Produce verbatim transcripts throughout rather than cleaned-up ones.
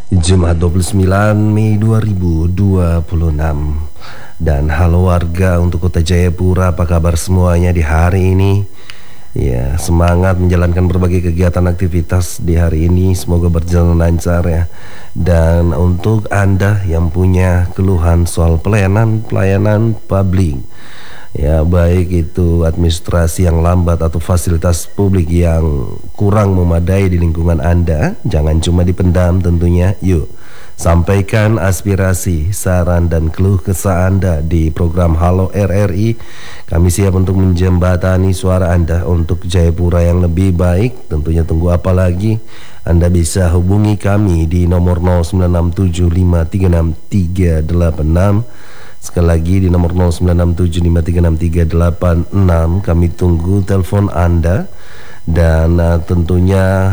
Jumat dua puluh sembilan Mei dua ribu dua puluh enam. Dan halo warga untuk Kota Jayapura, apa kabar semuanya di hari ini? Ya, semangat menjalankan berbagai kegiatan aktivitas di hari ini, semoga berjalan lancar ya. Dan untuk Anda yang punya keluhan soal pelayanan pelayanan publik, ya baik itu administrasi yang lambat atau fasilitas publik yang kurang memadai di lingkungan Anda, jangan cuma dipendam tentunya. Yuk, sampaikan aspirasi, saran dan keluh kesah Anda di program Halo R R I. Kami siap untuk menjembatani suara Anda untuk Jayapura yang lebih baik. Tentunya tunggu apa lagi? Anda bisa hubungi kami di nomor nol sembilan enam tujuh lima tiga enam tiga delapan enam. Sekali lagi di nomor nol sembilan enam tujuh lima tiga enam tiga delapan enam. Kami tunggu telepon Anda. Dan uh, tentunya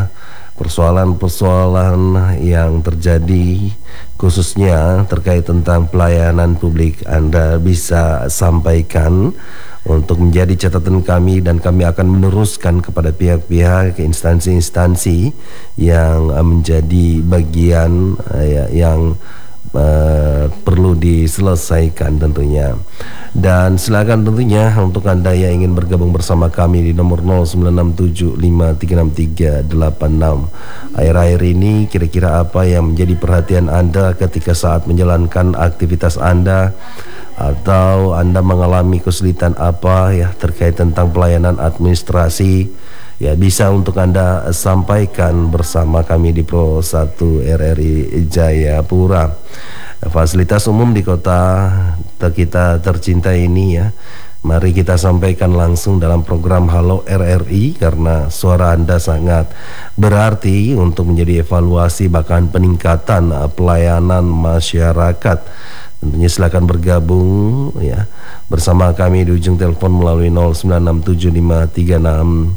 persoalan-persoalan yang terjadi khususnya terkait tentang pelayanan publik Anda bisa sampaikan untuk menjadi catatan kami, dan kami akan meneruskan kepada pihak-pihak instansi-instansi yang uh, menjadi bagian uh, ya, yang Uh, perlu diselesaikan tentunya. Dan silakan tentunya untuk Anda yang ingin bergabung bersama kami di nomor nol sembilan enam tujuh lima tiga enam tiga delapan enam. Akhir-akhir ini kira-kira apa yang menjadi perhatian Anda ketika saat menjalankan aktivitas Anda, atau Anda mengalami kesulitan apa ya terkait tentang pelayanan administrasi? Ya, bisa untuk Anda sampaikan bersama kami di Pro satu R R I Jayapura. Fasilitas umum di kota kita tercinta ini ya, mari kita sampaikan langsung dalam program Halo R R I, karena suara Anda sangat berarti untuk menjadi evaluasi bahkan peningkatan pelayanan masyarakat. Tentunya silakan bergabung ya bersama kami di ujung telepon melalui nol sembilan enam tujuh lima tiga enam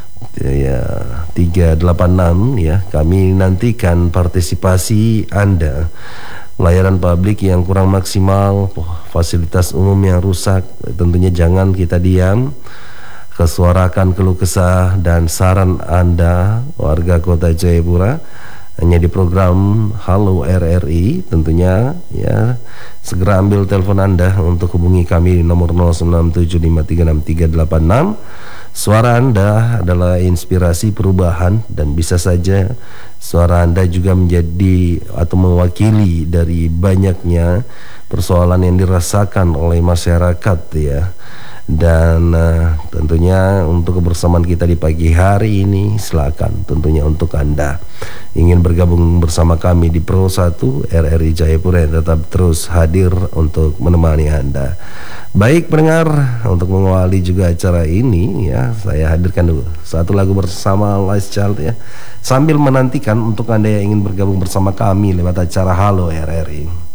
ya tiga delapan enam ya. Kami nantikan partisipasi Anda. Layanan publik yang kurang maksimal, fasilitas umum yang rusak, tentunya jangan kita diam. Kesuarakan keluh kesah dan saran Anda warga Kota Jayapura hanya di program Halo R R I tentunya ya. Segera ambil telepon Anda untuk hubungi kami di nomor nol sembilan tujuh lima tiga enam tiga delapan enam. Suara Anda adalah inspirasi perubahan, dan bisa saja suara Anda juga menjadi atau mewakili dari banyaknya persoalan yang dirasakan oleh masyarakat ya. Dan uh, tentunya untuk kebersamaan kita di pagi hari ini, silakan tentunya untuk Anda ingin bergabung bersama kami di Pro satu R R I Jayapura yang tetap terus hadir untuk menemani Anda. Baik pendengar, untuk mengawali juga acara ini ya, saya hadirkan dulu satu lagu bersama Last Child ya, sambil menantikan untuk Anda yang ingin bergabung bersama kami lewat acara Halo R R I.